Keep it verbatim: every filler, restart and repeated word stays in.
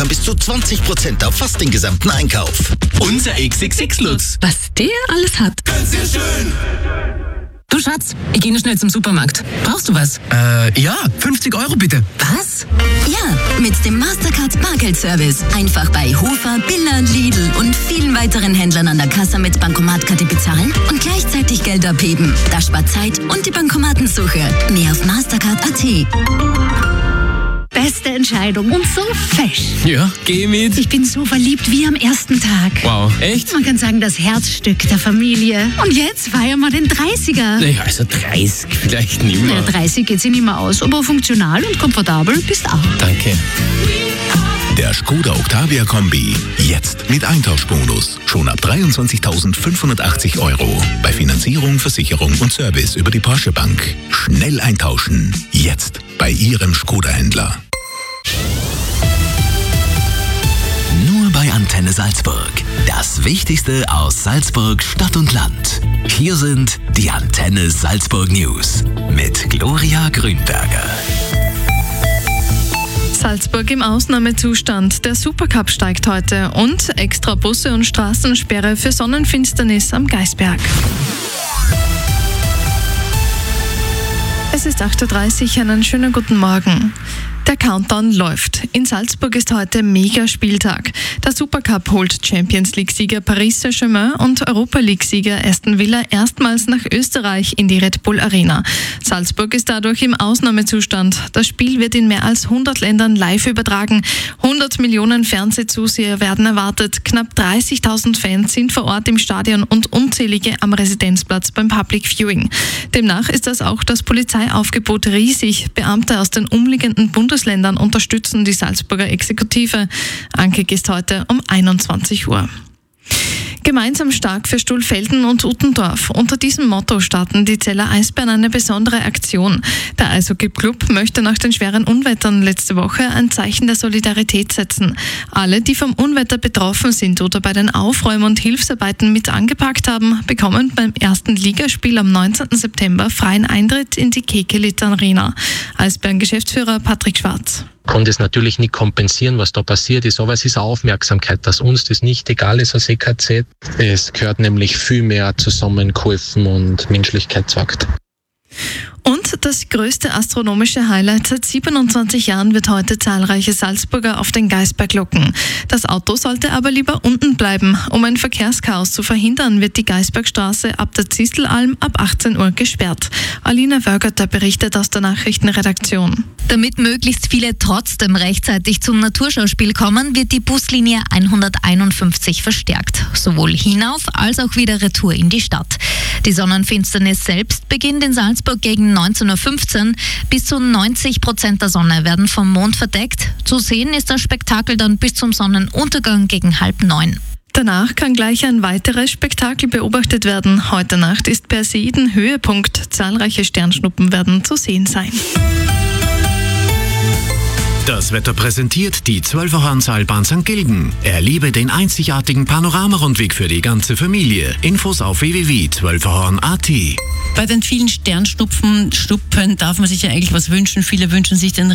Bis zu zwanzig Prozent auf fast den gesamten Einkauf. Unser X X X-Lutz. Was der alles hat. Ganz sehr schön. Du Schatz, ich gehe nur schnell zum Supermarkt. Brauchst du was? Äh, ja, fünfzig Euro bitte. Was? Ja, mit dem Mastercard Bargeldservice. Einfach bei Hofer, Billa, Lidl und vielen weiteren Händlern an der Kasse mit Bankomatkarte bezahlen und gleichzeitig Geld abheben. Das spart Zeit und die Bankomatensuche. Mehr auf mastercard punkt a t. Beste Entscheidung und so fesch. Ja, geh mit. Ich bin so verliebt wie am ersten Tag. Wow, echt? Man kann sagen, das Herzstück der Familie. Und jetzt feiern wir den dreißiger. Naja, also dreißig vielleicht nicht mehr. Ja, dreißig geht sich nicht mehr aus, aber funktional und komfortabel bist auch. Danke. Der Skoda Octavia Kombi. Jetzt mit Eintauschbonus. Schon ab dreiundzwanzigtausendfünfhundertachtzig Euro. Bei Finanzierung, Versicherung und Service über die Porsche Bank. Schnell eintauschen. Jetzt bei Ihrem Skoda-Händler. Nur bei Antenne Salzburg. Das Wichtigste aus Salzburg, Stadt und Land. Hier sind die Antenne Salzburg News mit Gloria Grünberger. Salzburg im Ausnahmezustand. Der Supercup steigt heute und extra Busse und Straßensperre für Sonnenfinsternis am Geisberg. Es ist acht Uhr dreißig, einen schönen guten Morgen. Der Countdown läuft. In Salzburg ist heute Mega-Spieltag. Der Supercup holt Champions-League-Sieger Paris Saint-Germain und Europa-League-Sieger Aston Villa erstmals nach Österreich in die Red Bull Arena. Salzburg ist dadurch im Ausnahmezustand. Das Spiel wird in mehr als hundert Ländern live übertragen. hundert Millionen Fernsehzuseher werden erwartet. Knapp dreißigtausend Fans sind vor Ort im Stadion und unzählige am Residenzplatz beim Public Viewing. Demnach ist das auch das Polizeiaufgebot riesig. Beamte aus den umliegenden Bundesländern unterstützen die Salzburger Exekutive. Ankick ist heute um einundzwanzig Uhr. Gemeinsam stark für Stuhlfelden und Uttendorf. Unter diesem Motto starten die Zeller Eisbären eine besondere Aktion. Der Eishockey-Club möchte nach den schweren Unwettern letzte Woche ein Zeichen der Solidarität setzen. Alle, die vom Unwetter betroffen sind oder bei den Aufräum- und Hilfsarbeiten mit angepackt haben, bekommen beim ersten Ligaspiel am neunzehnten September freien Eintritt in die Kekelit Arena. Eisbären-Geschäftsführer Patrick Schwarz. Konnte es natürlich nicht kompensieren, was da passiert ist, aber es ist eine Aufmerksamkeit, dass uns das nicht egal ist als E K Z. Es gehört nämlich viel mehr zusammengeholfen und Menschlichkeit zeigt. Und das größte astronomische Highlight seit siebenundzwanzig Jahren wird heute zahlreiche Salzburger auf den Geisberg locken. Das Auto sollte aber lieber unten bleiben. Um ein Verkehrschaos zu verhindern, wird die Geisbergstraße ab der Zistelalm ab achtzehn Uhr gesperrt. Alina Wörgötter berichtet aus der Nachrichtenredaktion. Damit möglichst viele trotzdem rechtzeitig zum Naturschauspiel kommen, wird die Buslinie hunderteinundfünfzig verstärkt. Sowohl hinauf als auch wieder retour in die Stadt. Die Sonnenfinsternis selbst beginnt in Salzburg gegen neunzehn Uhr fünfzehn. Bis zu neunzig Prozent der Sonne werden vom Mond verdeckt. Zu sehen ist das Spektakel dann bis zum Sonnenuntergang gegen halb neun. Danach kann gleich ein weiteres Spektakel beobachtet werden. Heute Nacht ist Perseiden Höhepunkt. Zahlreiche Sternschnuppen werden zu sehen sein. Das Wetter präsentiert die Zwölferhornseilbahn Sankt Gilgen. Erlebe den einzigartigen Panoramarundweg für die ganze Familie. Infos auf w w w punkt zwölferhorn punkt a t. Bei den vielen Sternschnuppen Schnuppen darf man sich ja eigentlich was wünschen. Viele wünschen sich den